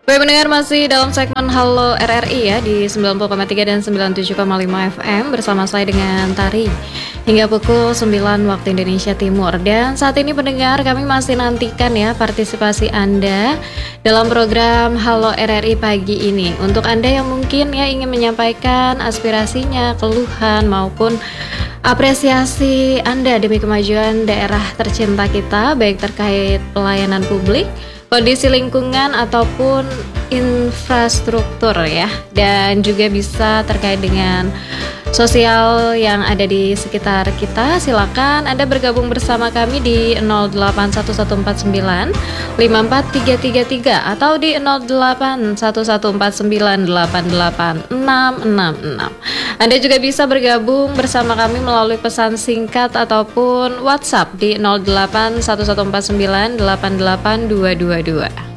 Baik pendengar, masih dalam segmen Halo RRI ya di 90,3 dan 97,5 FM bersama saya dengan Tari hingga pukul 9 waktu Indonesia Timur. Dan saat ini pendengar, kami masih nantikan ya partisipasi Anda dalam program Halo RRI pagi ini. Untuk Anda yang mungkin ya ingin menyampaikan aspirasinya, keluhan maupun apresiasi Anda demi kemajuan daerah tercinta kita, baik terkait pelayanan publik, kondisi lingkungan ataupun infrastruktur ya, dan juga bisa terkait dengan sosial yang ada di sekitar kita. Silakan Anda bergabung bersama kami di 081149 54333 atau di 081149886666. Anda juga bisa bergabung bersama kami melalui pesan singkat ataupun WhatsApp di 081149882222.